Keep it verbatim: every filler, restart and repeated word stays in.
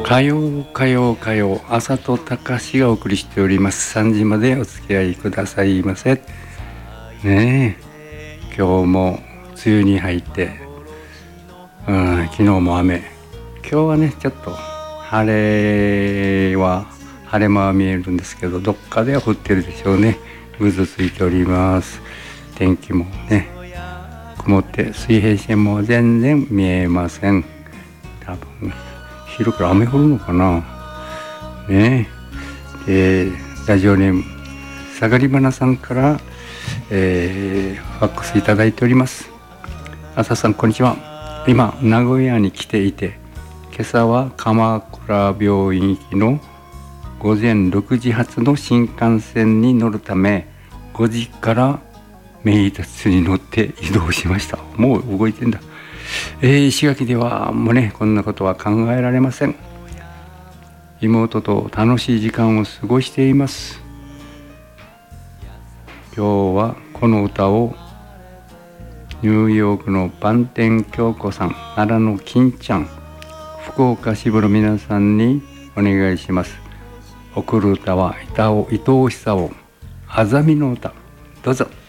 火曜火曜火曜朝と高しがお送りしております。さんじまでお付き合いくださいませねえ。今日も梅雨に入って、うん、昨日も雨、今日はねちょっと晴れは晴れ間は見えるんですけど、どっかでは降ってるでしょうね。ぐずついております。天気もね曇って水平線も全然見えません。多分昼から雨降るのかなねえ。えー、ラジオネームさがりばなさんから、えー、ファックスいただいております。朝さんこんにちは。今名古屋に来ていて、今朝は鎌倉病院行きのごぜんろくじ発の新幹線に乗るため、ごじから名鉄に乗って移動しました。もう動いてんだ。えー、石垣ではもうねこんなことは考えられません。妹と楽しい時間を過ごしています。今日はこの歌をニューヨークの番天京子さん、奈良の金ちゃん、福岡支部の皆さんにお願いします。送る歌は伊藤久夫、あざみの歌。どうぞ。